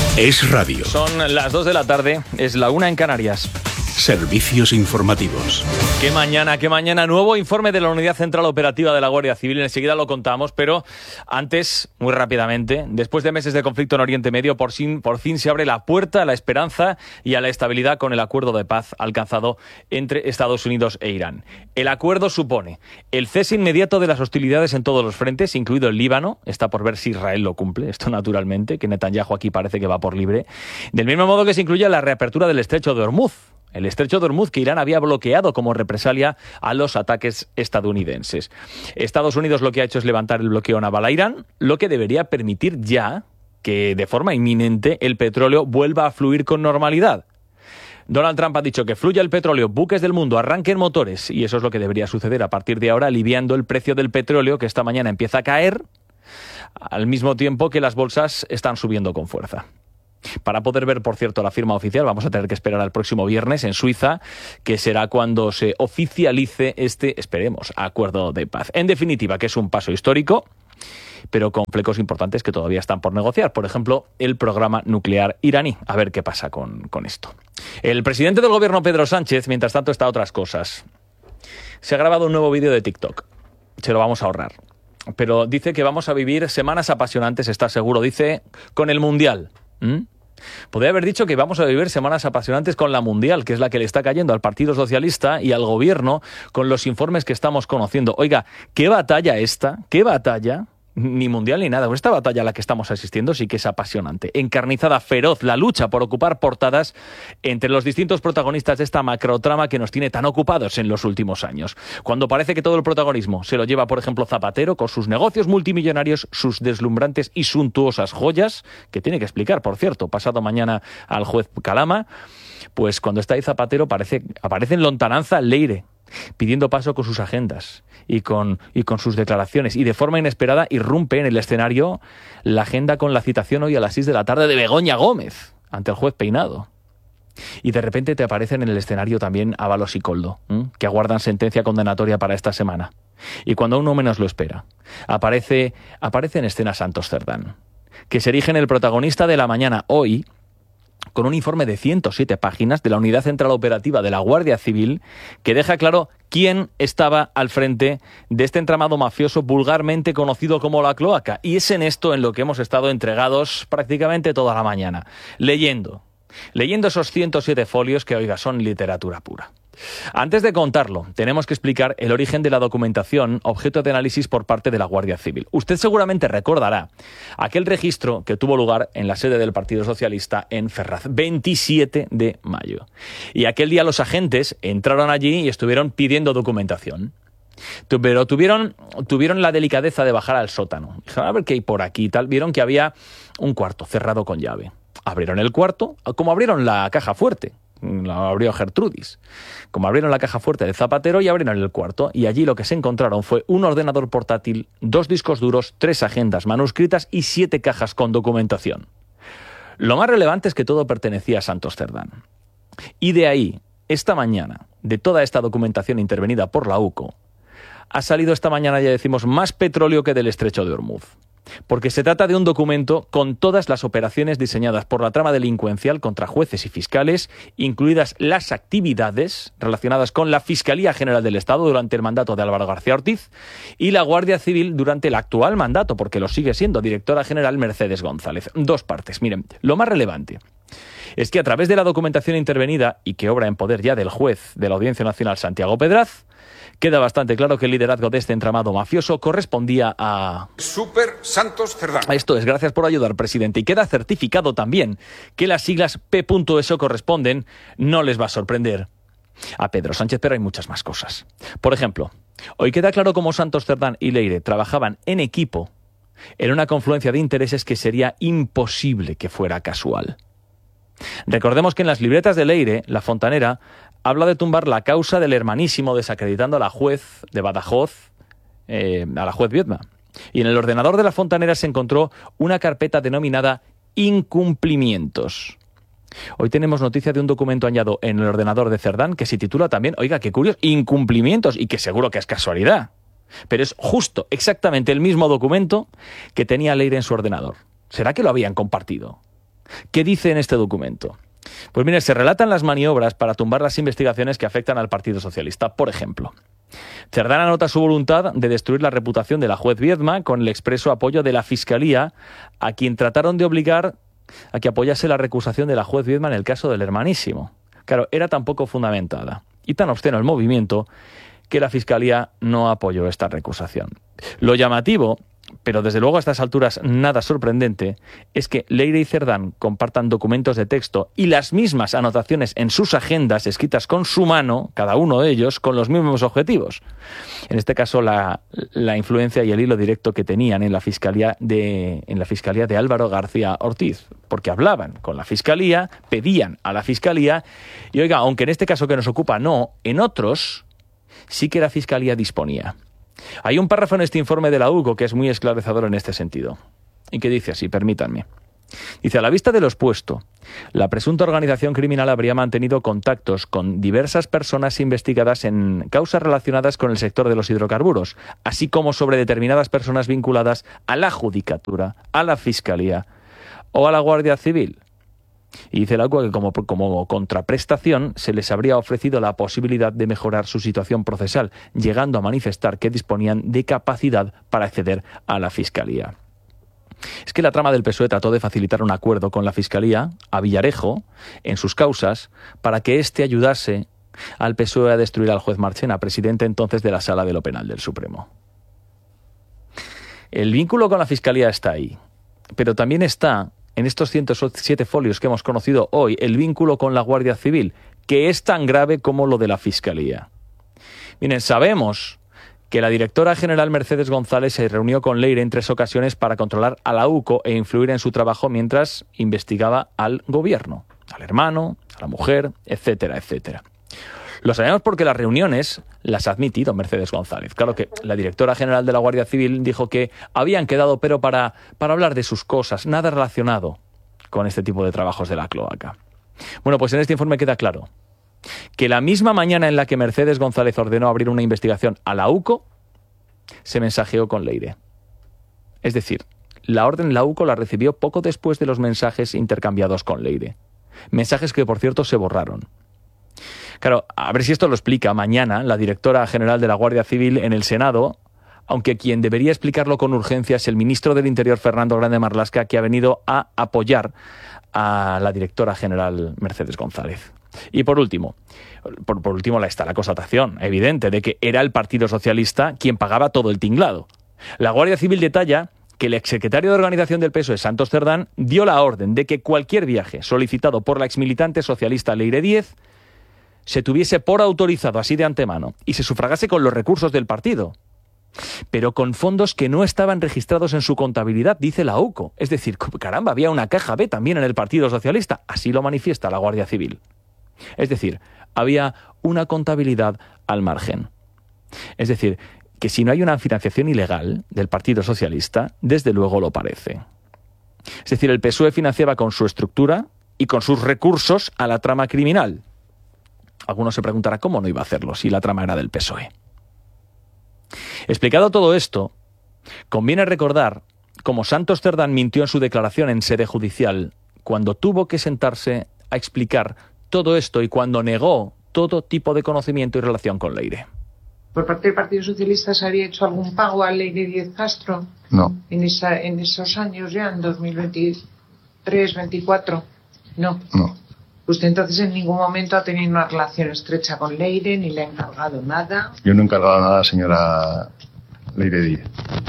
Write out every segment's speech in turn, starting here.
Es radio. Son las 2 de la tarde, es la 1 en Canarias. Servicios informativos. Qué mañana, nuevo informe de la Unidad Central Operativa de la Guardia Civil. Enseguida lo contamos, pero antes, muy rápidamente, después de meses de conflicto en Oriente Medio, por fin se abre la puerta a la esperanza y a la estabilidad con el acuerdo de paz alcanzado entre Estados Unidos e Irán. El acuerdo supone el cese inmediato de las hostilidades en todos los frentes, incluido el Líbano. Está por ver si Israel lo cumple, esto naturalmente, que Netanyahu aquí parece que va por libre. Del mismo modo que se incluye la reapertura del estrecho de Hormuz. El estrecho de Hormuz que Irán había bloqueado como represalia a los ataques estadounidenses. Estados Unidos lo que ha hecho es levantar el bloqueo naval a Irán, lo que debería permitir ya que de forma inminente el petróleo vuelva a fluir con normalidad. Donald Trump ha dicho que fluya el petróleo, buques del mundo arranquen motores, y eso es lo que debería suceder a partir de ahora, aliviando el precio del petróleo que esta mañana empieza a caer, al mismo tiempo que las bolsas están subiendo con fuerza. Para poder ver, por cierto, la firma oficial, vamos a tener que esperar al próximo viernes en Suiza, que será cuando se oficialice este, esperemos, acuerdo de paz. En definitiva, que es un paso histórico, pero con flecos importantes que todavía están por negociar. Por ejemplo, el programa nuclear iraní. A ver qué pasa con esto. El presidente del gobierno, Pedro Sánchez, mientras tanto está a otras cosas. Se ha grabado un nuevo vídeo de TikTok. Se lo vamos a ahorrar. Pero dice que vamos a vivir semanas apasionantes, está seguro. Dice, con el Mundial. Podría haber dicho que vamos a vivir semanas apasionantes con la Mundial, que es la que le está cayendo al Partido Socialista y al Gobierno con los informes que estamos conociendo. Oiga, ¿qué batalla esta? ¿Qué batalla? Ni Mundial ni nada. Esta batalla a la que estamos asistiendo sí que es apasionante. Encarnizada, feroz, la lucha por ocupar portadas entre los distintos protagonistas de esta macrotrama que nos tiene tan ocupados en los últimos años. Cuando parece que todo el protagonismo se lo lleva, por ejemplo, Zapatero, con sus negocios multimillonarios, sus deslumbrantes y suntuosas joyas, que tiene que explicar, por cierto, pasado mañana al juez Calama, pues cuando está ahí Zapatero aparece en lontananza Leire, pidiendo paso con sus agendas y con sus declaraciones, y de forma inesperada irrumpe en el escenario la agenda con la citación hoy a las 6 de la tarde de Begoña Gómez ante el juez Peinado. Y de repente te aparecen en el escenario también Ábalos y Koldo, que aguardan sentencia condenatoria para esta semana. Y cuando uno menos lo espera, aparece en escena Santos Cerdán, que se erige en el protagonista de la mañana hoy, con un informe de 107 páginas de la Unidad Central Operativa de la Guardia Civil que deja claro quién estaba al frente de este entramado mafioso vulgarmente conocido como la cloaca. Y es en esto en lo que hemos estado entregados prácticamente toda la mañana, leyendo esos 107 folios que, oiga, son literatura pura. Antes de contarlo, tenemos que explicar el origen de la documentación objeto de análisis por parte de la Guardia Civil. Usted seguramente recordará aquel registro que tuvo lugar en la sede del Partido Socialista en Ferraz, 27 de mayo. Y aquel día los agentes entraron allí y estuvieron pidiendo documentación. Pero tuvieron la delicadeza de bajar al sótano. Dijeron, a ver qué hay por aquí y tal. Vieron que había un cuarto cerrado con llave. Abrieron el cuarto, como abrieron la caja fuerte. La abrió Gertrudis. Como abrieron la caja fuerte de Zapatero y abrieron el cuarto, y allí lo que se encontraron fue un ordenador portátil, 2 discos duros, 3 agendas manuscritas y 7 cajas con documentación. Lo más relevante es que todo pertenecía a Santos Cerdán. Y de ahí, esta mañana, de toda esta documentación intervenida por la UCO, ha salido esta mañana, ya decimos, más petróleo que del estrecho de Hormuz. Porque se trata de un documento con todas las operaciones diseñadas por la trama delincuencial contra jueces y fiscales, incluidas las actividades relacionadas con la Fiscalía General del Estado durante el mandato de Álvaro García Ortiz y la Guardia Civil durante el actual mandato, porque lo sigue siendo, directora general Mercedes González. 2 partes. Miren, lo más relevante es que a través de la documentación intervenida y que obra en poder ya del juez de la Audiencia Nacional Santiago Pedraz, queda bastante claro que el liderazgo de este entramado mafioso correspondía a Super Santos Cerdán. Esto es, gracias por ayudar, presidente. Y queda certificado también que las siglas P.eso corresponden, no les va a sorprender a Pedro Sánchez, pero hay muchas más cosas. Por ejemplo, hoy queda claro cómo Santos Cerdán y Leire trabajaban en equipo en una confluencia de intereses que sería imposible que fuera casual. Recordemos que en las libretas de Leire, la fontanera, habla de tumbar la causa del hermanísimo, desacreditando a la juez de Badajoz, a la juez Viedma. Y en el ordenador de la fontanera se encontró una carpeta denominada Incumplimientos. Hoy tenemos noticia de un documento añadido en el ordenador de Cerdán que se titula también, oiga, qué curioso, Incumplimientos, y que seguro que es casualidad. Pero es justo, exactamente el mismo documento que tenía Leire en su ordenador. ¿Será que lo habían compartido? ¿Qué dice en este documento? Pues mire, se relatan las maniobras para tumbar las investigaciones que afectan al Partido Socialista. Por ejemplo, Cerdán anota su voluntad de destruir la reputación de la juez Viedma con el expreso apoyo de la Fiscalía, a quien trataron de obligar a que apoyase la recusación de la juez Viedma en el caso del Hermanísimo. Claro, era tan poco fundamentada y tan obsceno el movimiento que la Fiscalía no apoyó esta recusación. Lo llamativo, pero desde luego a estas alturas nada sorprendente, es que Leire y Cerdán compartan documentos de texto y las mismas anotaciones en sus agendas escritas con su mano, cada uno de ellos, con los mismos objetivos. En este caso, la influencia y el hilo directo que tenían en la Fiscalía de Álvaro García Ortiz, porque hablaban con la Fiscalía, pedían a la Fiscalía, y oiga, aunque en este caso que nos ocupa no, en otros sí que la Fiscalía disponía. Hay un párrafo en este informe de la UCO que es muy esclarecedor en este sentido, y que dice así, permítanme. Dice, a la vista de lo expuesto, la presunta organización criminal habría mantenido contactos con diversas personas investigadas en causas relacionadas con el sector de los hidrocarburos, así como sobre determinadas personas vinculadas a la Judicatura, a la Fiscalía o a la Guardia Civil. Y dice la UCO que como contraprestación se les habría ofrecido la posibilidad de mejorar su situación procesal, llegando a manifestar que disponían de capacidad para acceder a la Fiscalía. Es que la trama del PSOE trató de facilitar un acuerdo con la Fiscalía, a Villarejo, en sus causas, para que éste ayudase al PSOE a destruir al juez Marchena, presidente entonces de la Sala de lo Penal del Supremo. El vínculo con la Fiscalía está ahí, pero también está en estos 107 folios que hemos conocido hoy, el vínculo con la Guardia Civil, que es tan grave como lo de la Fiscalía. Miren, sabemos que la directora general Mercedes González se reunió con Leire en 3 ocasiones para controlar a la UCO e influir en su trabajo mientras investigaba al gobierno, al hermano, a la mujer, etcétera, etcétera. Lo sabemos porque las reuniones las ha admitido Mercedes González. Claro que la directora general de la Guardia Civil dijo que habían quedado, pero para hablar de sus cosas, nada relacionado con este tipo de trabajos de la cloaca. Bueno, pues en este informe queda claro que la misma mañana en la que Mercedes González ordenó abrir una investigación a la UCO, se mensajeó con Leire. Es decir, la orden la UCO la recibió poco después de los mensajes intercambiados con Leire. Mensajes que, por cierto, se borraron. Claro, a ver si esto lo explica mañana la directora general de la Guardia Civil en el Senado, aunque quien debería explicarlo con urgencia es el ministro del Interior, Fernando Grande Marlaska, que ha venido a apoyar a la directora general Mercedes González. Y por último, está la constatación evidente de que era el Partido Socialista quien pagaba todo el tinglado. La Guardia Civil detalla que el exsecretario de organización del PSOE, Santos Cerdán, dio la orden de que cualquier viaje solicitado por la exmilitante socialista Leire Díez se tuviese por autorizado así de antemano y se sufragase con los recursos del partido, pero con fondos que no estaban registrados en su contabilidad, dice la UCO. Es decir, caramba, había una caja B también en el Partido Socialista, así lo manifiesta la Guardia Civil. Es decir, había una contabilidad al margen. Es decir, que si no hay una financiación ilegal del Partido Socialista, desde luego lo parece. Es decir, el PSOE financiaba con su estructura y con sus recursos a la trama criminal. Algunos se preguntarán cómo no iba a hacerlo si la trama era del PSOE. Explicado todo esto, conviene recordar cómo Santos Cerdán mintió en su declaración en sede judicial cuando tuvo que sentarse a explicar todo esto y cuando negó todo tipo de conocimiento y relación con Leire. ¿Por parte del Partido Socialista se había hecho algún pago a Leire Díez Castro? No. En esos años ya, en 2023, 24? No. No. Usted entonces en ningún momento ha tenido una relación estrecha con Leire, ni le ha encargado nada. Yo no he encargado nada, señora Leire Díez.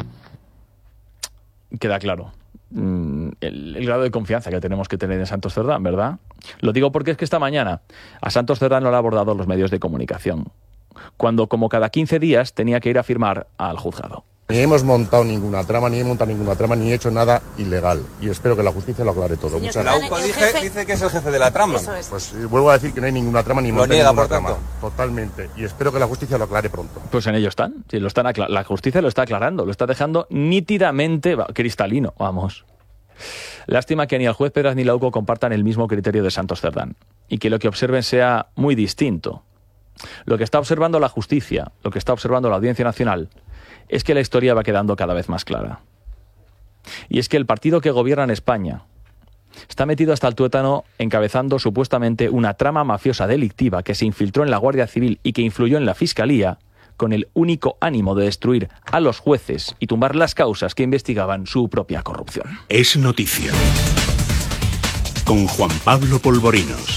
Queda claro el grado de confianza que tenemos que tener en Santos Cerdán, ¿verdad? Lo digo porque es que esta mañana a Santos Cerdán no le han abordado los medios de comunicación, cuando como cada 15 días tenía que ir a firmar al juzgado. Ni hemos montado ninguna trama, ni he hecho nada ilegal. Y espero que la justicia lo aclare todo. Muchas gracias. La UCO dice que es el jefe de la trama. Pues vuelvo a decir que no hay ninguna trama, ni monté ninguna trama. Totalmente. Y espero que la justicia lo aclare pronto. Pues en ello están. Sí, la justicia lo está aclarando, lo está dejando nítidamente cristalino, vamos. Lástima que ni el juez Pedras ni la UCO compartan el mismo criterio de Santos Cerdán y que lo que observen sea muy distinto. Lo que está observando la justicia, lo que está observando la Audiencia Nacional, es que la historia va quedando cada vez más clara. Y es que el partido que gobierna en España está está metido hasta el tuétano encabezando supuestamente una trama mafiosa delictiva que se infiltró en la Guardia Civil y que influyó en la Fiscalía con el único ánimo de destruir a los jueces y tumbar las causas que investigaban su propia corrupción. Es noticia. Con Juan Pablo Polvorinos.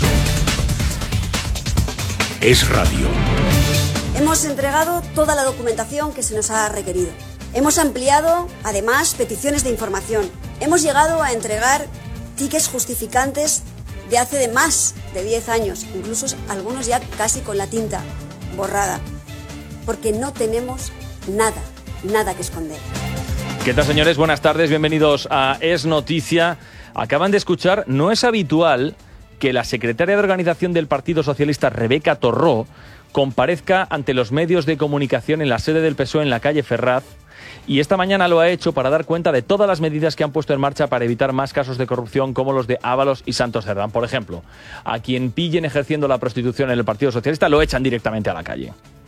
Es radio. Hemos entregado toda la documentación que se nos ha requerido. Hemos ampliado, además, peticiones de información. Hemos llegado a entregar tickets justificantes de hace de más de 10 años, incluso algunos ya casi con la tinta borrada, porque no tenemos nada que esconder. ¿Qué tal, señores? Buenas tardes, bienvenidos a Es Noticia. Acaban de escuchar, no es habitual que la secretaria de Organización del Partido Socialista, Rebeca Torró, comparezca ante los medios de comunicación en la sede del PSOE en la calle Ferraz, y esta mañana lo ha hecho para dar cuenta de todas las medidas que han puesto en marcha para evitar más casos de corrupción como los de Ábalos y Santos Cerdán. Por ejemplo, a quien pillen ejerciendo la prostitución en el Partido Socialista lo echan directamente a la calle.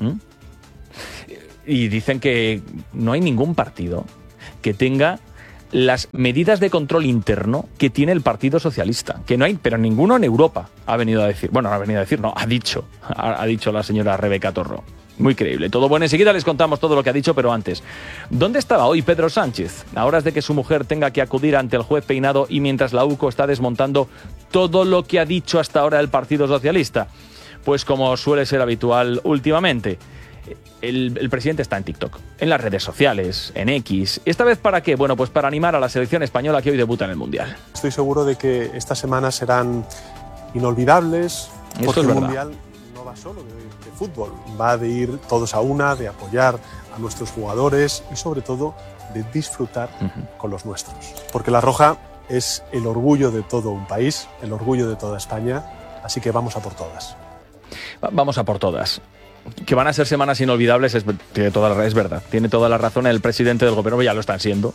Y dicen que no hay ningún partido que tenga las medidas de control interno que tiene el Partido Socialista, que no hay, pero ninguno en Europa ha venido a decir, ha dicho la señora Rebeca Torró. Muy creíble. Todo bueno, enseguida les contamos todo lo que ha dicho, pero antes, ¿dónde estaba hoy Pedro Sánchez? A horas de que su mujer tenga que acudir ante el juez Peinado y mientras la UCO está desmontando todo lo que ha dicho hasta ahora el Partido Socialista. Pues como suele ser habitual últimamente, el presidente está en TikTok, en las redes sociales, en X. ¿Esta vez para qué? Bueno, pues para animar a la selección española que hoy debuta en el Mundial. Estoy seguro de que estas semanas serán inolvidables, porque el Mundial no va solo de fútbol, va de ir todos a una, de apoyar a nuestros jugadores y sobre todo de disfrutar con los nuestros. Porque la Roja es el orgullo de todo un país, el orgullo de toda España, así que vamos a por todas. Vamos a por todas. Que van a ser semanas inolvidables es verdad. Tiene toda la razón el presidente del gobierno, ya lo están siendo.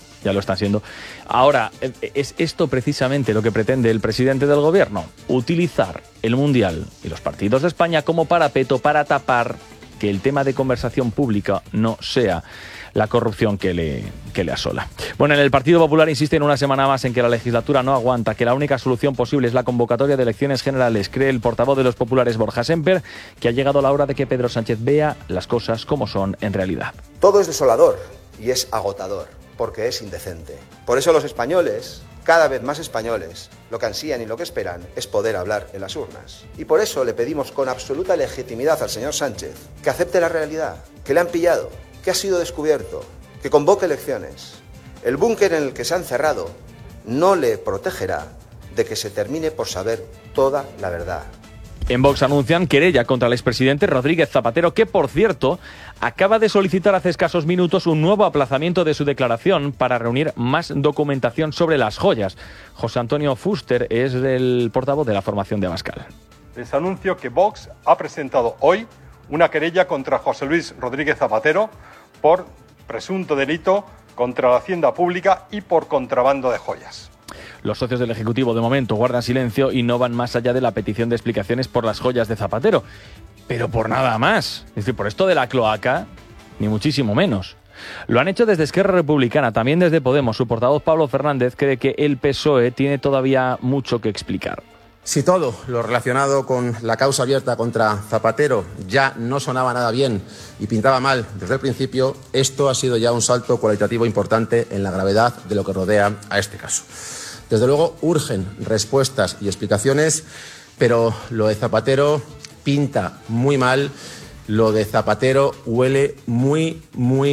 Ahora, ¿es esto precisamente lo que pretende el presidente del gobierno? Utilizar el Mundial y los partidos de España como parapeto para tapar que el tema de conversación pública no sea la corrupción que le asola. Bueno, en el Partido Popular insisten una semana más en que la legislatura no aguanta, que la única solución posible es la convocatoria de elecciones generales. Cree el portavoz de los populares, Borja Semper, que ha llegado la hora de que Pedro Sánchez vea las cosas como son en realidad. Todo es desolador y es agotador, porque es indecente. Por eso los españoles, cada vez más españoles, lo que ansían y lo que esperan es poder hablar en las urnas. Y por eso le pedimos con absoluta legitimidad al señor Sánchez que acepte la realidad, que le han pillado, que ha sido descubierto, que convoque elecciones. El búnker en el que se ha encerrado no le protegerá de que se termine por saber toda la verdad. En Vox anuncian querella contra el expresidente Rodríguez Zapatero, que, por cierto, acaba de solicitar hace escasos minutos un nuevo aplazamiento de su declaración para reunir más documentación sobre las joyas. José Antonio Fuster es el portavoz de la formación de Abascal. Les anuncio que Vox ha presentado hoy una querella contra José Luis Rodríguez Zapatero por presunto delito contra la hacienda pública y por contrabando de joyas. Los socios del Ejecutivo de momento guardan silencio y no van más allá de la petición de explicaciones por las joyas de Zapatero. Pero por nada más. Es decir, por esto de la cloaca, ni muchísimo menos. Lo han hecho desde Esquerra Republicana, también desde Podemos. Su portavoz, Pablo Fernández, cree que el PSOE tiene todavía mucho que explicar. Si todo lo relacionado con la causa abierta contra Zapatero ya no sonaba nada bien y pintaba mal desde el principio, esto ha sido ya un salto cualitativo importante en la gravedad de lo que rodea a este caso. Desde luego urgen respuestas y explicaciones, pero lo de Zapatero pinta muy mal. Lo de Zapatero huele muy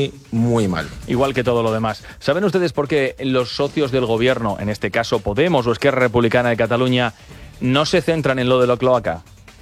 mal. Igual que todo lo demás. ¿Saben ustedes por qué los socios del gobierno, en este caso Podemos o Esquerra Republicana de Cataluña, no se centran en lo de la cloaca?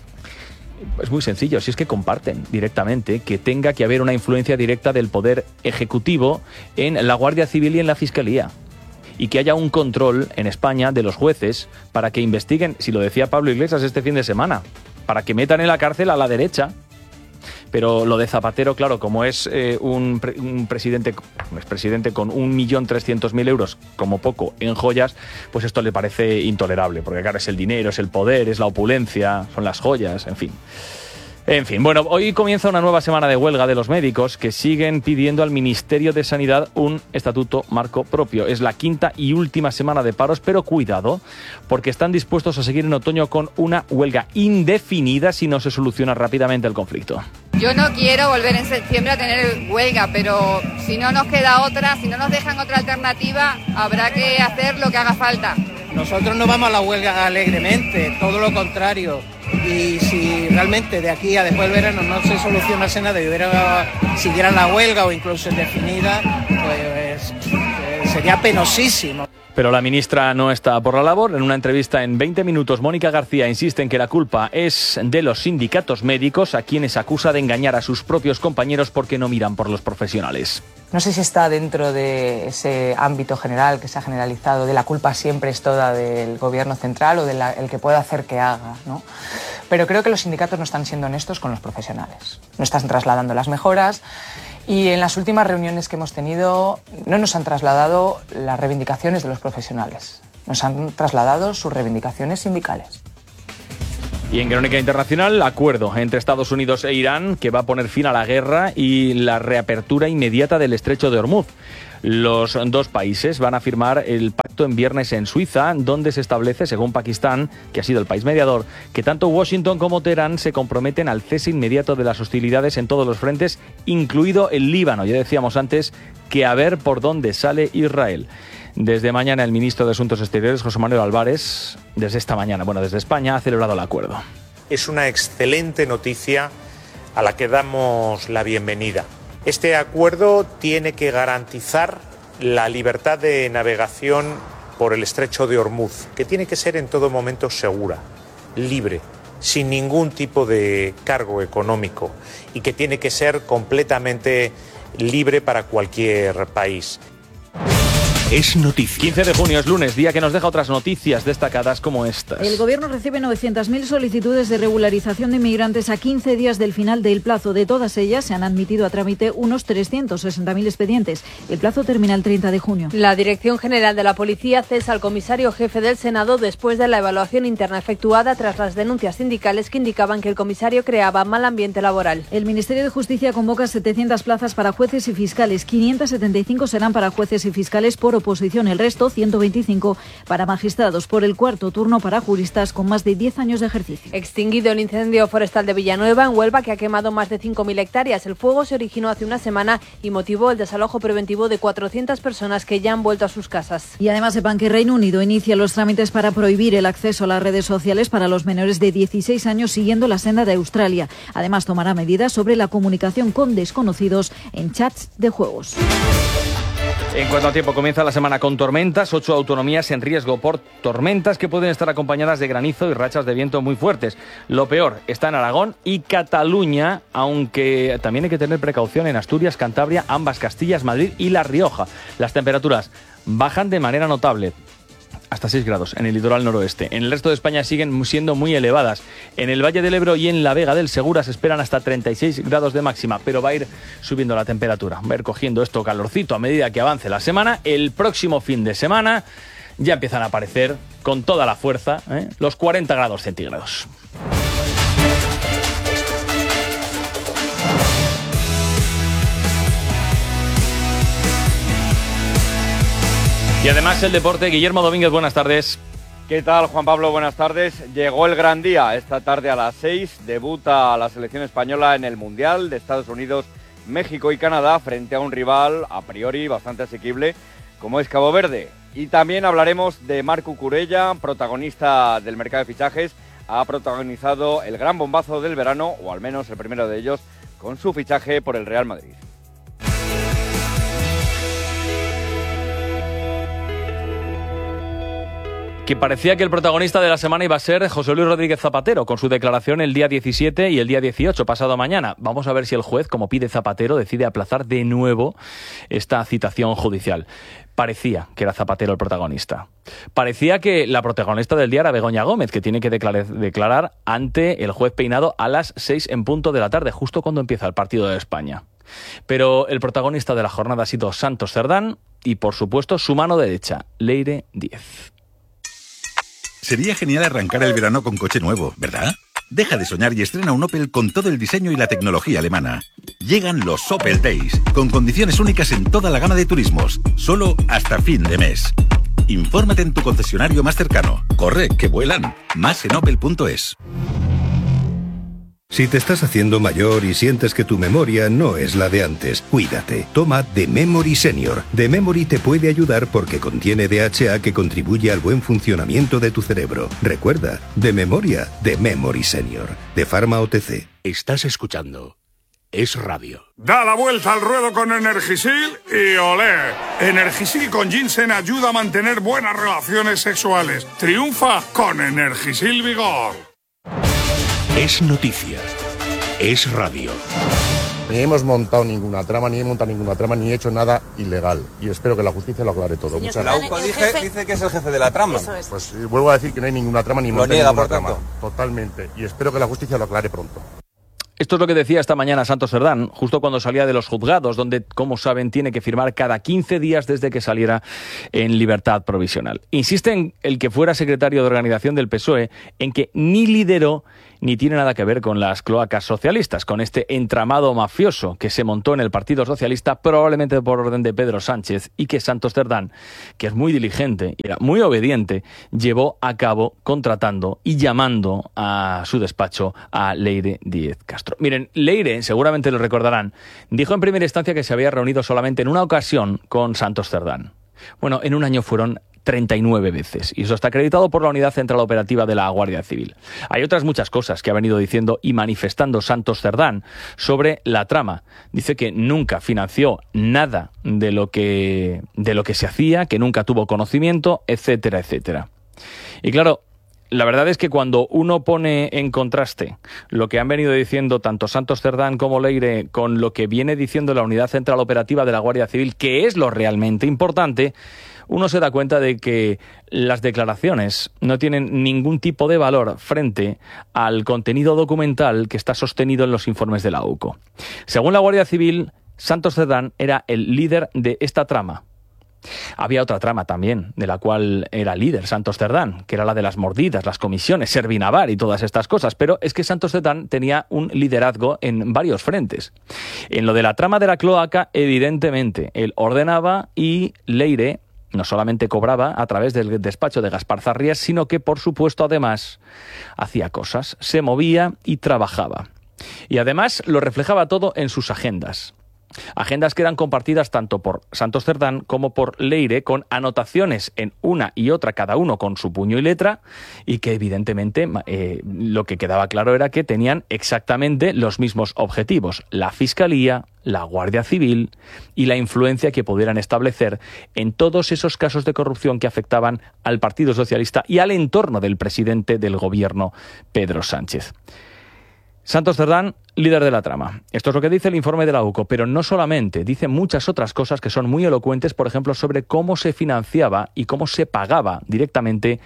Es muy sencillo, si es que comparten directamente que tenga que haber una influencia directa del Poder Ejecutivo en la Guardia Civil y en la Fiscalía. Y que haya un control en España de los jueces para que investiguen, si lo decía Pablo Iglesias este fin de semana, para que metan en la cárcel a la derecha. Pero lo de Zapatero, claro, como es un expresidente con 1.300.000 euros, como poco, en joyas, pues esto le parece intolerable. Porque claro, es el dinero, es el poder, es la opulencia, son las joyas, en fin. En fin, bueno, hoy comienza una nueva semana de huelga de los médicos que siguen pidiendo al Ministerio de Sanidad un estatuto marco propio. Es la quinta y última semana de paros, pero cuidado, porque están dispuestos a seguir en otoño con una huelga indefinida si no se soluciona rápidamente el conflicto. Yo no quiero volver en septiembre a tener huelga, pero si no nos queda otra, si no nos dejan otra alternativa, habrá que hacer lo que haga falta. Nosotros no vamos a la huelga alegremente, todo lo contrario. Y si realmente de aquí a después del verano no se solucionase nada y siguiera la huelga o incluso indefinida, pues sería penosísimo. Pero la ministra no está por la labor. En una entrevista en 20 minutos, Mónica García insiste en que la culpa es de los sindicatos médicos, a quienes acusa de engañar a sus propios compañeros porque no miran por los profesionales. No sé si está dentro de ese ámbito general que se ha generalizado, de la culpa siempre es toda del gobierno central o del que puede hacer que haga, ¿no? Pero creo que los sindicatos no están siendo honestos con los profesionales. No están trasladando las mejoras. Y en las últimas reuniones que hemos tenido no nos han trasladado las reivindicaciones de los profesionales, nos han trasladado sus reivindicaciones sindicales. Y en crónica internacional, acuerdo entre Estados Unidos e Irán que va a poner fin a la guerra y la reapertura inmediata del estrecho de Hormuz. Los dos países van a firmar el pacto en viernes en Suiza, donde se establece, según Pakistán, que ha sido el país mediador, que tanto Washington como Teherán se comprometen al cese inmediato de las hostilidades en todos los frentes, incluido el Líbano. Ya decíamos antes que a ver por dónde sale Israel. Desde mañana el ministro de Asuntos Exteriores, José Manuel Álvarez, desde España, ha celebrado el acuerdo. Es una excelente noticia a la que damos la bienvenida. Este acuerdo tiene que garantizar la libertad de navegación por el estrecho de Hormuz, que tiene que ser en todo momento segura, libre, sin ningún tipo de cargo económico y que tiene que ser completamente libre para cualquier país. Es noticia. 15 de junio es lunes, día que nos deja otras noticias destacadas como estas. El gobierno recibe 900.000 solicitudes de regularización de inmigrantes a 15 días del final del plazo. De todas ellas se han admitido a trámite unos 360.000 expedientes. El plazo termina el 30 de junio. La Dirección General de la Policía cesa al comisario jefe del Senado después de la evaluación interna efectuada tras las denuncias sindicales que indicaban que el comisario creaba mal ambiente laboral. El Ministerio de Justicia convoca 700 plazas para jueces y fiscales. 575 serán para jueces y fiscales por oposición, el resto, 125, para magistrados, por el cuarto turno para juristas con más de 10 años de ejercicio. Extinguido el incendio forestal de Villanueva, en Huelva, que ha quemado más de 5.000 hectáreas. El fuego se originó hace una semana y motivó el desalojo preventivo de 400 personas que ya han vuelto a sus casas. Y además sepan que Reino Unido inicia los trámites para prohibir el acceso a las redes sociales para los menores de 16 años, siguiendo la senda de Australia. Además, tomará medidas sobre la comunicación con desconocidos en chats de juegos. En cuanto a tiempo, comienza la semana con tormentas, 8 autonomías en riesgo por tormentas que pueden estar acompañadas de granizo y rachas de viento muy fuertes. Lo peor está en Aragón y Cataluña, aunque también hay que tener precaución en Asturias, Cantabria, ambas Castillas, Madrid y La Rioja. Las temperaturas bajan de manera notable, hasta 6 grados en el litoral noroeste. En el resto de España siguen siendo muy elevadas. En el Valle del Ebro y en la Vega del Segura se esperan hasta 36 grados de máxima, pero va a ir subiendo la temperatura. Va a ir cogiendo esto calorcito a medida que avance la semana. El próximo fin de semana ya empiezan a aparecer con toda la fuerza los 40 grados centígrados. Y además el deporte, Guillermo Domínguez, buenas tardes. ¿Qué tal, Juan Pablo? Buenas tardes. Llegó el gran día. Esta tarde a las 6 debuta la selección española en el Mundial de Estados Unidos, México y Canadá frente a un rival a priori bastante asequible como es Cabo Verde. Y también hablaremos de Marc Cucurella, protagonista del mercado de fichajes. Ha protagonizado el gran bombazo del verano, o al menos el primero de ellos, con su fichaje por el Real Madrid. Que parecía que el protagonista de la semana iba a ser José Luis Rodríguez Zapatero, con su declaración el día 17 y el día 18, pasado mañana. Vamos a ver si el juez, como pide Zapatero, decide aplazar de nuevo esta citación judicial. Parecía que era Zapatero el protagonista. Parecía que la protagonista del día era Begoña Gómez, que tiene que declarar ante el juez Peinado a las 6 en punto de la tarde, justo cuando empieza el partido de España. Pero el protagonista de la jornada ha sido Santos Cerdán y, por supuesto, su mano derecha, Leire Díez. Sería genial arrancar el verano con coche nuevo, ¿verdad? Deja de soñar y estrena un Opel con todo el diseño y la tecnología alemana. Llegan los Opel Days, con condiciones únicas en toda la gama de turismos, solo hasta fin de mes. Infórmate en tu concesionario más cercano. Corre, que vuelan. Más en opel.es. Si te estás haciendo mayor y sientes que tu memoria no es la de antes, cuídate. Toma The Memory Senior. The Memory te puede ayudar porque contiene DHA que contribuye al buen funcionamiento de tu cerebro. Recuerda, de memoria, The Memory Senior. De Pharma OTC. Estás escuchando Es Radio. Da la vuelta al ruedo con Energisil y olé. Energisil con ginseng ayuda a mantener buenas relaciones sexuales. Triunfa con Energisil Vigor. Es noticia. Es radio. Ni hemos montado ninguna trama, ni he hecho nada ilegal. Y espero que la justicia lo aclare todo. Muchas La gracias. UCO dice que es el jefe de la trama. Pues vuelvo a decir que no hay ninguna trama ni Lo monté niega, ninguna por trama. tanto. Totalmente. Y espero que la justicia lo aclare pronto. Esto es lo que decía esta mañana Santos Cerdán, justo cuando salía de los juzgados, donde, como saben, tiene que firmar cada 15 días desde que saliera en libertad provisional. Insiste en el que fuera secretario de organización del PSOE, en que ni lideró ni tiene nada que ver con las cloacas socialistas, con este entramado mafioso que se montó en el Partido Socialista, probablemente por orden de Pedro Sánchez, y que Santos Cerdán, que es muy diligente y era muy obediente, llevó a cabo contratando y llamando a su despacho a Leire Díez Castro. Miren, Leire, seguramente lo recordarán, dijo en primera instancia que se había reunido solamente en una ocasión con Santos Cerdán. Bueno, en un año fueron 39 veces, y eso está acreditado por la Unidad Central Operativa de la Guardia Civil. Hay otras muchas cosas que ha venido diciendo y manifestando Santos Cerdán sobre la trama. Dice que nunca financió nada de lo que se hacía, que nunca tuvo conocimiento, etcétera, etcétera. Y claro, la verdad es que cuando uno pone en contraste lo que han venido diciendo tanto Santos Cerdán como Leire con lo que viene diciendo la Unidad Central Operativa de la Guardia Civil, que es lo realmente importante, uno se da cuenta de que las declaraciones no tienen ningún tipo de valor frente al contenido documental que está sostenido en los informes de la UCO. Según la Guardia Civil, Santos Cerdán era el líder de esta trama. Había otra trama también, de la cual era líder Santos Cerdán, que era la de las mordidas, las comisiones, Servinavar y todas estas cosas. Pero es que Santos Cerdán tenía un liderazgo en varios frentes. En lo de la trama de la cloaca, evidentemente, él ordenaba y Leire no solamente cobraba a través del despacho de Gaspar Zarrías, sino que, por supuesto, además, hacía cosas, se movía y trabajaba. Y además lo reflejaba todo en sus agendas. Agendas que eran compartidas tanto por Santos Cerdán como por Leire, con anotaciones en una y otra, cada uno con su puño y letra, y que evidentemente lo que quedaba claro era que tenían exactamente los mismos objetivos: la Fiscalía, la Guardia Civil y la influencia que pudieran establecer en todos esos casos de corrupción que afectaban al Partido Socialista y al entorno del presidente del gobierno, Pedro Sánchez. Santos Cerdán, líder de la trama. Esto es lo que dice el informe de la UCO, pero no solamente, dice muchas otras cosas que son muy elocuentes, por ejemplo, sobre cómo se financiaba y cómo se pagaba directamente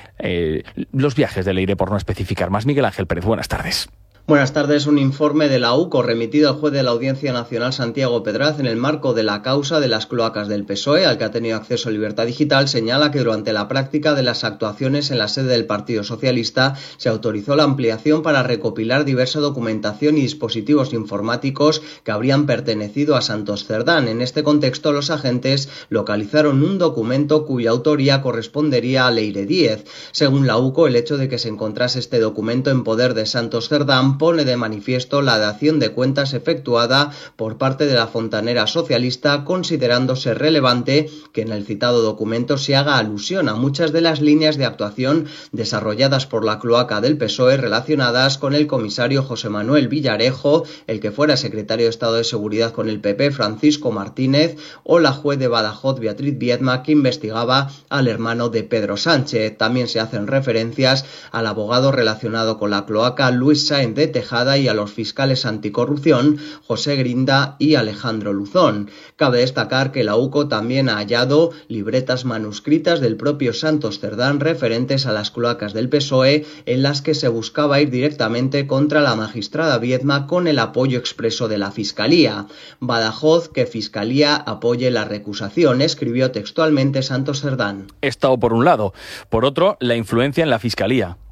los viajes de Leire, por no especificar más. Miguel Ángel Pérez, buenas tardes. Buenas tardes. Un informe de la UCO remitido al juez de la Audiencia Nacional Santiago Pedraz en el marco de la causa de las cloacas del PSOE, al que ha tenido acceso a Libertad Digital, señala que durante la práctica de las actuaciones en la sede del Partido Socialista se autorizó la ampliación para recopilar diversa documentación y dispositivos informáticos que habrían pertenecido a Santos Cerdán. En este contexto, los agentes localizaron un documento cuya autoría correspondería a Leire Díez. Según la UCO, el hecho de que se encontrase este documento en poder de Santos Cerdán pone de manifiesto la dación de cuentas efectuada por parte de la fontanera socialista, considerándose relevante que en el citado documento se haga alusión a muchas de las líneas de actuación desarrolladas por la cloaca del PSOE relacionadas con el comisario José Manuel Villarejo, el que fuera secretario de Estado de Seguridad con el PP Francisco Martínez, o la juez de Badajoz Beatriz Viedma, que investigaba al hermano de Pedro Sánchez. También se hacen referencias al abogado relacionado con la cloaca Luis Sáenz de Tejada y a los fiscales anticorrupción José Grinda y Alejandro Luzón. Cabe destacar que la UCO también ha hallado libretas manuscritas del propio Santos Cerdán referentes a las cloacas del PSOE, en las que se buscaba ir directamente contra la magistrada Viedma con el apoyo expreso de la Fiscalía. Badajoz, que Fiscalía apoye la recusación, escribió textualmente Santos Cerdán. Esto por un lado. Por otro, la influencia en la Fiscalía.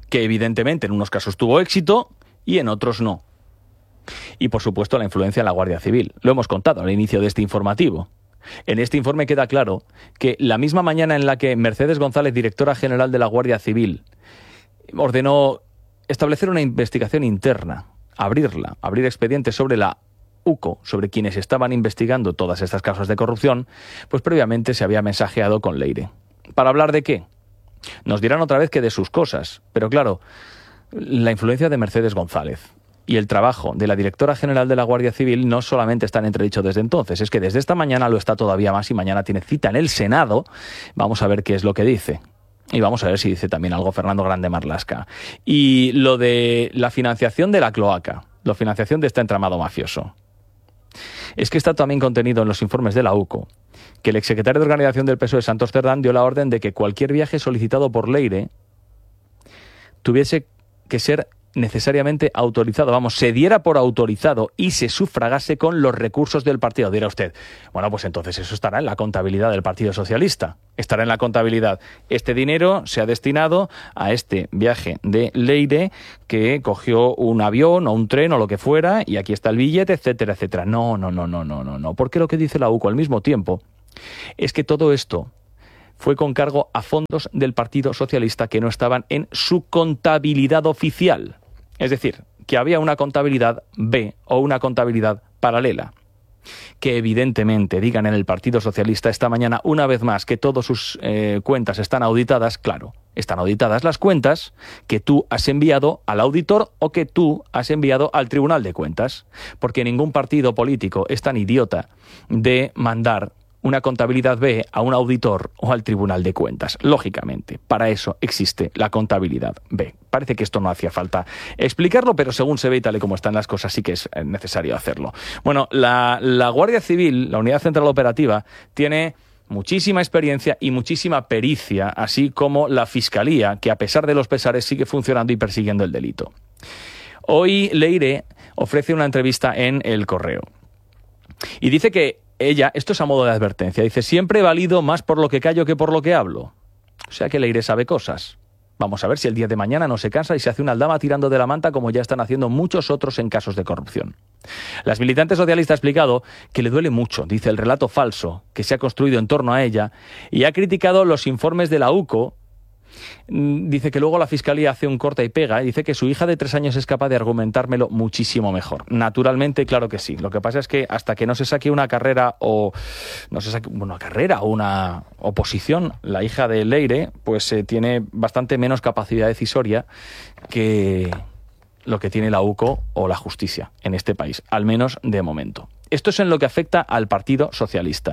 que evidentemente en unos casos tuvo éxito y en otros no. Y por supuesto la influencia en la Guardia Civil. Lo hemos contado al inicio de este informativo. En este informe queda claro que la misma mañana en la que Mercedes González, directora general de la Guardia Civil, ordenó establecer una investigación interna, abrir expedientes sobre la UCO, sobre quienes estaban investigando todas estas causas de corrupción, pues previamente se había mensajeado con Leire. ¿Para hablar de qué? Nos dirán otra vez que de sus cosas, pero claro, la influencia de Mercedes González y el trabajo de la directora general de la Guardia Civil no solamente está en entredicho desde entonces, es que desde esta mañana lo está todavía más y mañana tiene cita en el Senado. Vamos a ver qué es lo que dice. Y vamos a ver si dice también algo Fernando Grande Marlaska. Y lo de la financiación de la cloaca, la financiación de este entramado mafioso. Es que está también contenido en los informes de la UCO que el exsecretario de Organización del PSOE, Santos Cerdán, dio la orden de que cualquier viaje solicitado por Leire tuviese que ser necesariamente autorizado, se diera por autorizado y se sufragase con los recursos del partido. Dirá usted, bueno, pues entonces eso estará en la contabilidad del Partido Socialista, estará en la contabilidad. Este dinero se ha destinado a este viaje de Leire, que cogió un avión o un tren o lo que fuera, y aquí está el billete, etcétera, etcétera. No, porque lo que dice la UCO al mismo tiempo es que todo esto fue con cargo a fondos del Partido Socialista que no estaban en su contabilidad oficial. Es decir, que había una contabilidad B o una contabilidad paralela. Que evidentemente digan en el Partido Socialista esta mañana una vez más que todas sus cuentas están auditadas. Claro, están auditadas las cuentas que tú has enviado al auditor o que tú has enviado al Tribunal de Cuentas. Porque ningún partido político es tan idiota de mandar una contabilidad B a un auditor o al Tribunal de Cuentas. Lógicamente, para eso existe la contabilidad B. Parece que esto no hacía falta explicarlo, pero según se ve y tal y como están las cosas, sí que es necesario hacerlo. Bueno, la Guardia Civil, la Unidad Central Operativa, tiene muchísima experiencia y muchísima pericia, así como la Fiscalía, que a pesar de los pesares sigue funcionando y persiguiendo el delito. Hoy Leire ofrece una entrevista en El Correo y dice que ella, esto es a modo de advertencia, dice: siempre he valido más por lo que callo que por lo que hablo. O sea que Leire sabe cosas. Vamos a ver si el día de mañana no se cansa y se hace una aldama tirando de la manta como ya están haciendo muchos otros en casos de corrupción. La militante socialista ha explicado que le duele mucho, dice, el relato falso que se ha construido en torno a ella, y ha criticado los informes de la UCO. Dice que luego la Fiscalía hace un corta y pega y dice que su hija de 3 años es capaz de argumentármelo muchísimo mejor. Naturalmente, claro que sí. Lo que pasa es que hasta que no se saque una carrera o no se saque una carrera o una oposición, la hija de Leire, pues tiene bastante menos capacidad decisoria que lo que tiene la UCO o la justicia en este país, al menos de momento. Esto es en lo que afecta al Partido Socialista.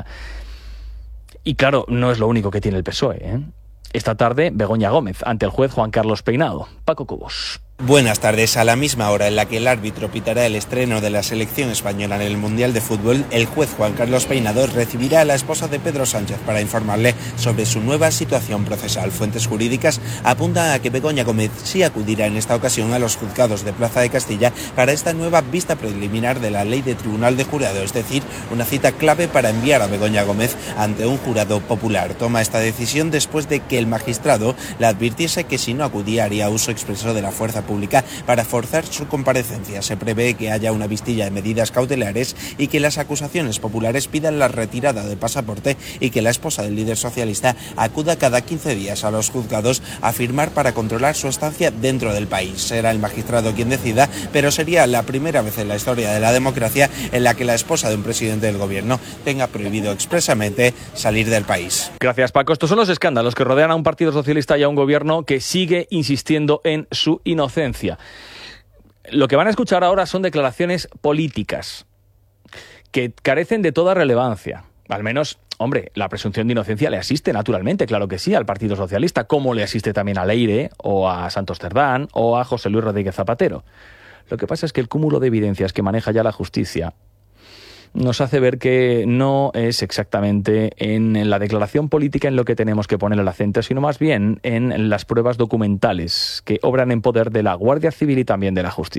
Y claro, no es lo único que tiene el PSOE, ¿eh? Esta tarde, Begoña Gómez, ante el juez Juan Carlos Peinado. Paco Cobos. Buenas tardes. A la misma hora en la que el árbitro pitará el estreno de la selección española en el Mundial de Fútbol, el juez Juan Carlos Peinado recibirá a la esposa de Pedro Sánchez para informarle sobre su nueva situación procesal. Fuentes jurídicas apuntan a que Begoña Gómez sí acudirá en esta ocasión a los juzgados de Plaza de Castilla para esta nueva vista preliminar de la Ley de Tribunal de Jurado, es decir, una cita clave para enviar a Begoña Gómez ante un jurado popular. Toma esta decisión después de que el magistrado le advirtiese que si no acudía haría uso expreso de la fuerza pública para forzar su comparecencia. Se prevé que haya una vistilla de medidas cautelares y que las acusaciones populares pidan la retirada del pasaporte y que la esposa del líder socialista acuda cada 15 días a los juzgados a firmar para controlar su estancia dentro del país. Será el magistrado quien decida, pero sería la primera vez en la historia de la democracia en la que la esposa de un presidente del gobierno tenga prohibido expresamente salir del país. Gracias, Paco. Estos son los escándalos que rodean a un partido socialista y a un gobierno que sigue insistiendo en su inocencia. Lo que van a escuchar ahora son declaraciones políticas que carecen de toda relevancia. Al menos, hombre, la presunción de inocencia le asiste naturalmente, claro que sí, al Partido Socialista, como le asiste también a Leire o a Santos Cerdán o a José Luis Rodríguez Zapatero. Lo que pasa es que el cúmulo de evidencias que maneja ya la justicia nos hace ver que no es exactamente en la declaración política en lo que tenemos que poner el acento, sino más bien en las pruebas documentales que obran en poder de la Guardia Civil y también de la justicia.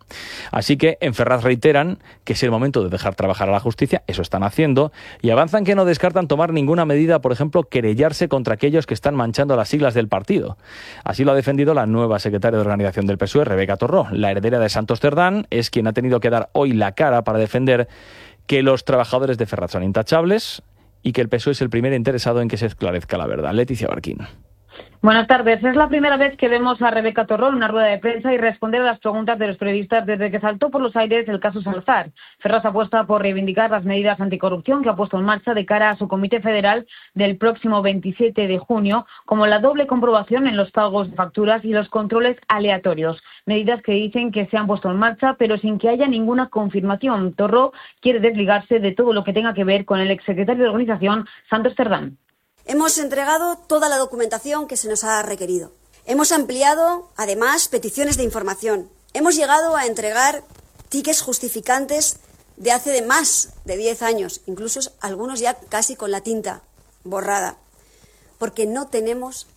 Así que en Ferraz reiteran que es el momento de dejar trabajar a la justicia, eso están haciendo, y avanzan que no descartan tomar ninguna medida, por ejemplo, querellarse contra aquellos que están manchando las siglas del partido. Así lo ha defendido la nueva secretaria de organización del PSOE, Rebeca Torró. La heredera de Santos Cerdán es quien ha tenido que dar hoy la cara para defender que los trabajadores de Ferraz son intachables y que el PSOE es el primer interesado en que se esclarezca la verdad. Leticia Barquín. Buenas tardes. Es la primera vez que vemos a Rebeca Torró en una rueda de prensa y responder a las preguntas de los periodistas desde que saltó por los aires el caso Salazar. Ferraz apuesta por reivindicar las medidas anticorrupción que ha puesto en marcha de cara a su comité federal del próximo 27 de junio, como la doble comprobación en los pagos de facturas y los controles aleatorios. Medidas que dicen que se han puesto en marcha, pero sin que haya ninguna confirmación. Torró quiere desligarse de todo lo que tenga que ver con el exsecretario de organización, Santos Cerdán. Hemos entregado toda la documentación que se nos ha requerido. Hemos ampliado, además, peticiones de información. Hemos llegado a entregar tickets justificantes de hace de más de 10 años, incluso algunos ya casi con la tinta borrada, porque no tenemos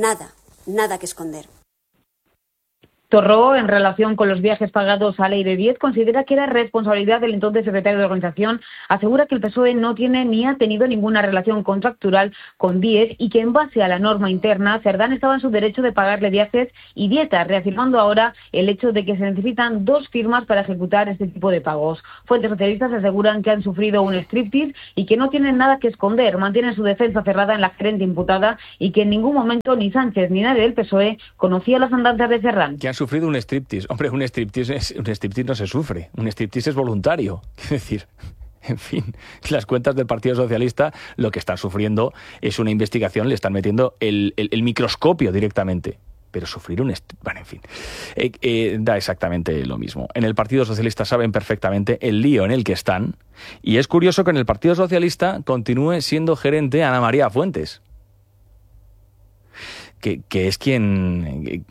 nada que esconder. Torró, en relación con los viajes pagados a Leire 10, considera que era responsabilidad del entonces secretario de organización. Asegura que el PSOE no tiene ni ha tenido ninguna relación contractual con 10 y que en base a la norma interna, Cerdán estaba en su derecho de pagarle viajes y dietas, reafirmando ahora el hecho de que se necesitan 2 firmas para ejecutar este tipo de pagos. Fuentes socialistas aseguran que han sufrido un striptease y que no tienen nada que esconder. Mantienen su defensa cerrada en la gerente imputada y que en ningún momento ni Sánchez ni nadie del PSOE conocía las andanzas de Cerdán. Que han sufrido un striptease. Hombre, un striptease no se sufre. Un striptease es voluntario. Es decir, en fin, las cuentas del Partido Socialista lo que están sufriendo es una investigación, le están metiendo el microscopio directamente. Pero sufrir un... Bueno, en fin, da exactamente lo mismo. En el Partido Socialista saben perfectamente el lío en el que están, y es curioso que en el Partido Socialista continúe siendo gerente Ana María Fuentes, que es quien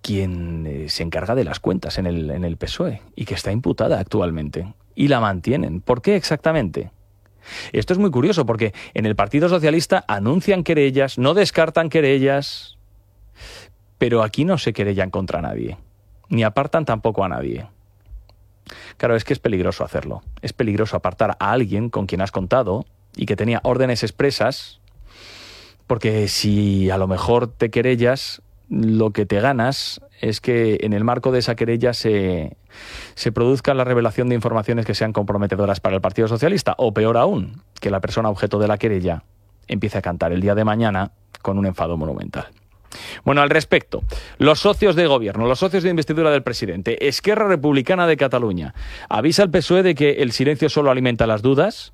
se encarga de las cuentas en el PSOE y que está imputada actualmente. Y la mantienen. ¿Por qué exactamente? Esto es muy curioso porque en el Partido Socialista anuncian querellas, no descartan querellas, pero aquí no se querellan contra nadie, ni apartan tampoco a nadie. Claro, es que es peligroso hacerlo. Es peligroso apartar a alguien con quien has contado y que tenía órdenes expresas, porque si a lo mejor te querellas, lo que te ganas es que en el marco de esa querella se produzca la revelación de informaciones que sean comprometedoras para el Partido Socialista, o peor aún, que la persona objeto de la querella empiece a cantar el día de mañana con un enfado monumental. Bueno, al respecto, los socios de gobierno, los socios de investidura del presidente, Esquerra Republicana de Cataluña, avisa al PSOE de que el silencio solo alimenta las dudas.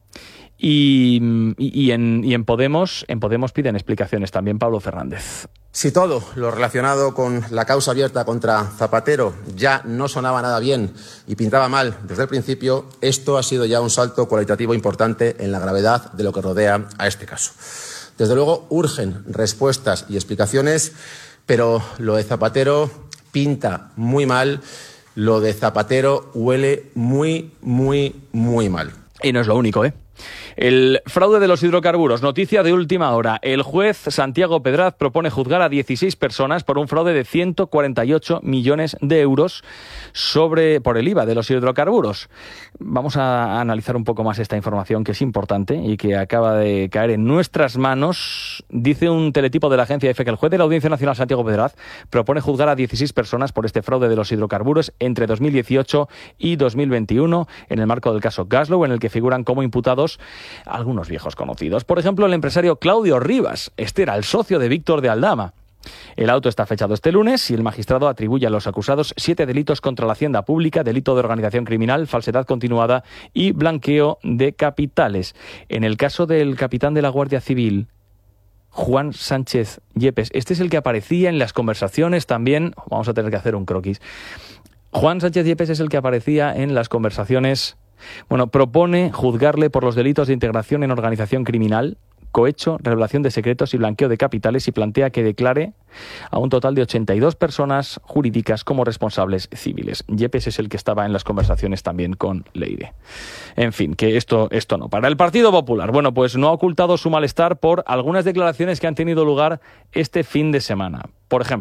Y en Podemos piden explicaciones también Pablo Fernández. Si todo lo relacionado con la causa abierta contra Zapatero ya no sonaba nada bien y pintaba mal desde el principio, esto ha sido ya un salto cualitativo importante en la gravedad de lo que rodea a este caso. Desde luego urgen respuestas y explicaciones, pero lo de Zapatero pinta muy mal, lo de Zapatero huele muy mal. Y no es lo único, ¿eh? El fraude de los hidrocarburos, noticia de última hora. El juez Santiago Pedraz propone juzgar a 16 personas por un fraude de 148 millones de euros por el IVA de los hidrocarburos. Vamos a analizar un poco más esta información que es importante y que acaba de caer en nuestras manos. Dice un teletipo de la agencia EFE que el juez de la Audiencia Nacional, Santiago Pedraz, propone juzgar a 16 personas por este fraude de los hidrocarburos entre 2018 y 2021 en el marco del caso Gaslow, en el que figuran como imputados algunos viejos conocidos. Por ejemplo, el empresario Claudio Rivas. Este era el socio de Víctor de Aldama. El auto está fechado este lunes y el magistrado atribuye a los acusados 7 delitos contra la hacienda pública, delito de organización criminal, falsedad continuada y blanqueo de capitales. En el caso del capitán de la Guardia Civil, Juan Sánchez Yepes, este es el que aparecía en las conversaciones también. Vamos a tener que hacer un croquis. Juan Sánchez Yepes es el que aparecía en las conversaciones. Bueno, propone juzgarle por los delitos de integración en organización criminal, cohecho, revelación de secretos y blanqueo de capitales, y plantea que declare a un total de 82 personas jurídicas como responsables civiles. Yepes es el que estaba en las conversaciones también con Leire. En fin, que esto no. Para el Partido Popular, bueno, pues no ha ocultado su malestar por algunas declaraciones que han tenido lugar este fin de semana. Por ejemplo,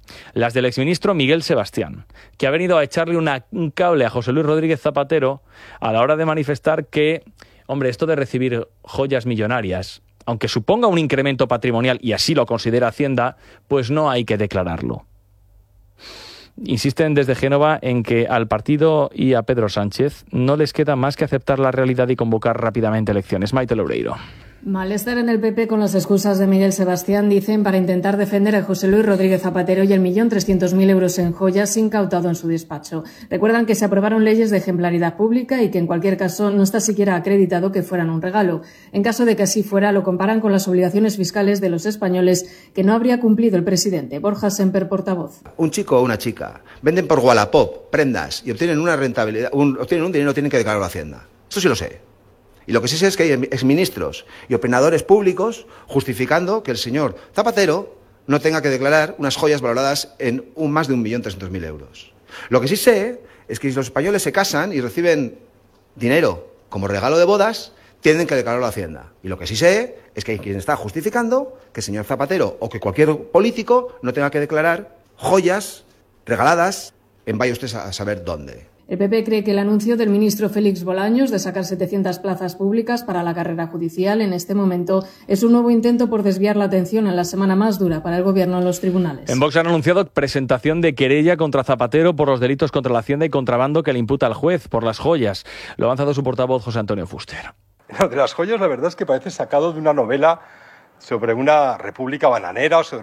las del exministro Miguel Sebastián, que ha venido a echarle un cable a José Luis Rodríguez Zapatero a la hora de manifestar que, hombre, esto de recibir joyas millonarias, aunque suponga un incremento patrimonial, y así lo considera Hacienda, pues no hay que declararlo. Insisten desde Génova en que al partido y a Pedro Sánchez no les queda más que aceptar la realidad y convocar rápidamente elecciones. Maite Loureiro. Malestar en el PP con las excusas de Miguel Sebastián, dicen, para intentar defender a José Luis Rodríguez Zapatero y el 1.300.000 euros en joyas incautado en su despacho. Recuerdan que se aprobaron leyes de ejemplaridad pública y que en cualquier caso no está siquiera acreditado que fueran un regalo. En caso de que así fuera, lo comparan con las obligaciones fiscales de los españoles que no habría cumplido el presidente. Borja Semper, portavoz. Un chico o una chica venden por Wallapop prendas y obtienen una rentabilidad, obtienen un dinero, tienen que declararlo a Hacienda. Esto sí lo sé. Y lo que sí sé es que hay exministros y opinadores públicos justificando que el señor Zapatero no tenga que declarar unas joyas valoradas en más de 1.300.000 euros. Lo que sí sé es que si los españoles se casan y reciben dinero como regalo de bodas, tienen que declararlo a Hacienda. Y lo que sí sé es que hay quien está justificando que el señor Zapatero o que cualquier político no tenga que declarar joyas regaladas en vaya usted a saber dónde. El PP cree que el anuncio del ministro Félix Bolaños de sacar 700 plazas públicas para la carrera judicial en este momento es un nuevo intento por desviar la atención en la semana más dura para el Gobierno en los tribunales. En Vox han anunciado presentación de querella contra Zapatero por los delitos contra la Hacienda y contrabando que le imputa al juez por las joyas. Lo ha avanzado su portavoz José Antonio Fuster. Lo de las joyas, la verdad es que parece sacado de una novela sobre una república bananera o sobre